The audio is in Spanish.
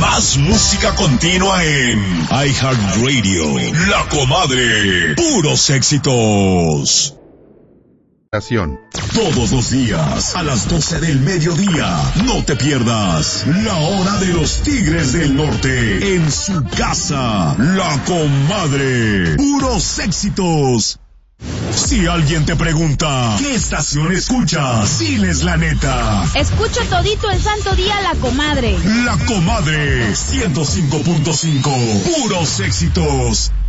Más música continua en iHeartRadio. La Comadre. Puros éxitos. Todos los días, a las 12 del mediodía, no te pierdas La Hora de los Tigres del Norte, en su casa, La Comadre. Puros éxitos. Si alguien te pregunta, ¿qué estación escuchas? Diles la neta. Escucho todito el santo día La Comadre. La Comadre, 105.5, puros éxitos.